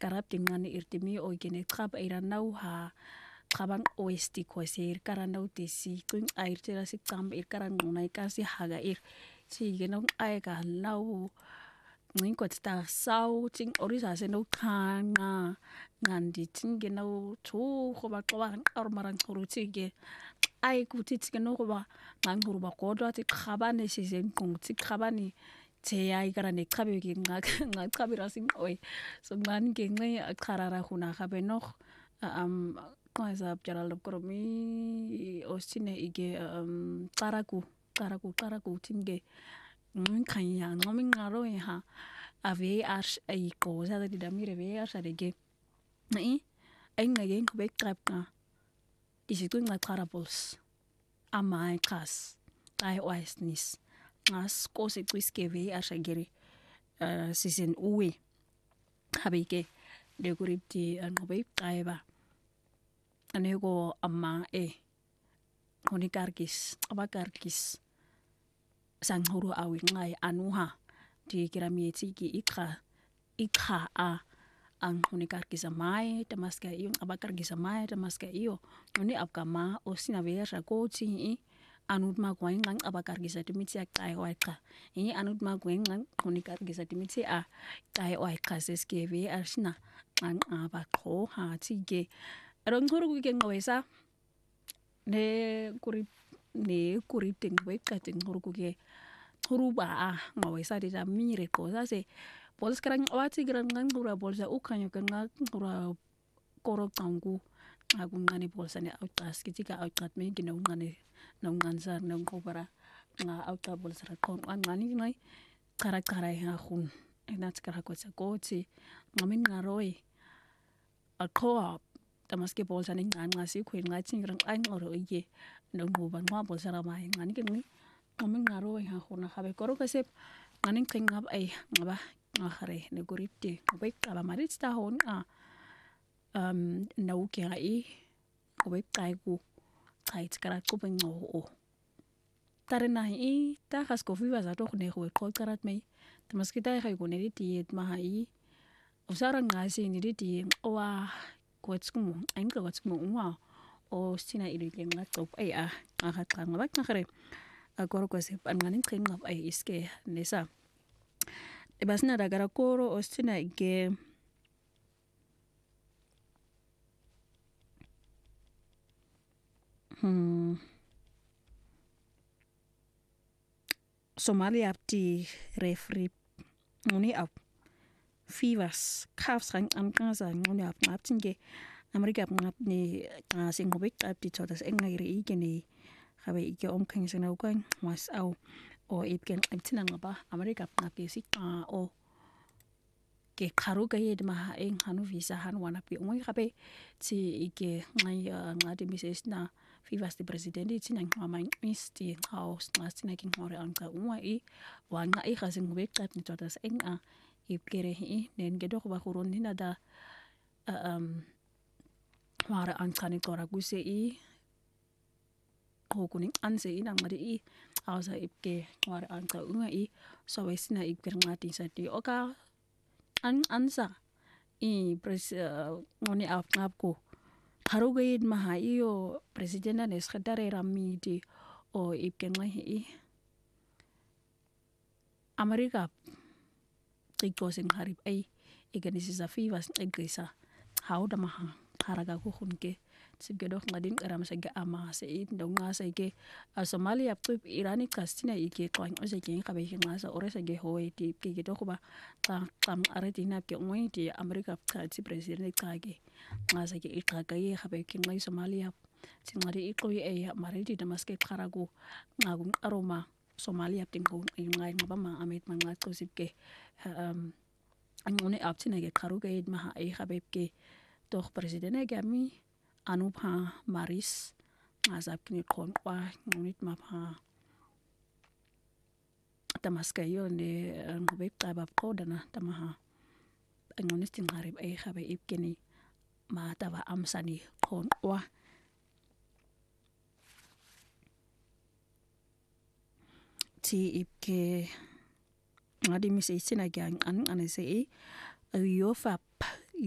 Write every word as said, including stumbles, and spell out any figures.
karab dingani irtimi o gene trab iranau ha traban oesti kwasir karanau tisi tun airtira si tam ir karanuna ikasi haga ir si geno aiga lau ngin ko ta sau ting orisa se no kana ngandi ting geno tu ko ba ko ba ar marang ruti ge ai ku ti geno ko ba ngang huru ba ko do ti khabane si zen kung ti khabane te ai karane khabe ge ngak ngak khabira sing oi so man ge ngai kharara khuna khabe no am kwasa jaral kromi ostine ige um qaraku qaraku qaraku tinge nkanya ngomi ngaro ha ave arsh ai cosa da damire ve arsh de ai ai ngage ngbe krapka disitu ngai qarapols amai kas ai oisnis ngas kose twiske ve arsh gere season uwe habike de kuripti ngbe kaiba anego amma e konikarkis abakarkis sanghuru awi ngai anuha di kiramieti ki ikha ikha a ang konikarkis mai tamaska iyo abakarkis mai tamaska iyo oni apkama osina vera coaching anut ma kwang ngang abakarkis atimiti akai waika ini anut ma kwang ngang konikarkis atimiti a kai waika seskeve arsina ngang abakho ha tige ronguru ke ngawesa ne kurip ne kurip ting we kating nguru ke huruba a ngawesa de mire ko sa se pols krang wati grang ngang ngura bolsa ukanyo kan ngura korok tangu agu ngani bolsa ne outras kitika outrat me gina ngani na nganza na ngobara nga outra bolsa kon ngani ngai kara kara ha khun ina tskara ko sa koti ngamin ngaroi a co-op tamaske bolsa ni ngan ngasi kuin ngati ngrang ai ngoro ige no ngoba ngwa bolsa ra mai ngani ke ngi ngamin ngaro ha khuna khabe koro kasep ngani king ngab ai ngaba ngare ne goripte ngobe kala marit sta hon a um no ke ai ngobe kai ku kai tskara ko ben ngo o tare na i ta khas ko viva za to ne ko ko karat mai tamaske ta khai ko ne ti ma ai usara ngasi ni ti wa kotskumu ain ka kotskumu wa o sina ilu ke ngat top ai a nga ka ngaba ngare agora ko se pan ngani king ngab ai iske nesa e basna daga koro o sina ke hmm Somalia ti refri ngoni ap fivers calves rang am kanza ngoni ap ngaptinge Amerika ngap ni sing hobik ap ti chodas engari igeni khabe ike om khang sina ukan was au o itken amtina ngaba Amerika ngapi si a o ke kharu ga yed ma eng hanu visa han wana pi ngoi khabe ti ike ngai ngadi mises na fivers di president ti nang mama misti house ngasina king hore anka umai wanga i khasing hobik ap ni chodas enga ipkere hi nen gedo ba khurun hina da um wara ankani kora guse i kokuning anse inang mari i ausa ipke wara anka unga i so wesina ipker ngati sati oka an ansa i pres ngoni ap ngapko harugaid maha iyo presidenta nes khadare rammi di o ipke ngai i Amerika tiko sing harip ai iganisi za fivas egesa hauda maha haraga ko khunke sigedo ngadin karam saga ama se ndonga sege Somalia trip irani kastina ike kwang ose ke kabe ngasa ore sege hoy ti ke gedo ba ta tam aretina ke ngoi ti America ka ti president kage ngasa ke ikaga ye kabe ke ngai Somalia singari ikoi e mariti damaske kharago ngagung aroma Somalia tingo ngai ngaba amit mangat ko sibke um angone aptina ke kharuga id maha e kabe ke doch presidente gami anupha maris ngazap kini kon kwa ngonit mapha tamaska yo ne ngobe taba kodana tamaha ngonit tingarib ay khabe ipkeni ma taba amsani kon kwa ti ipke ngadi misi sina gang an anese e yo fap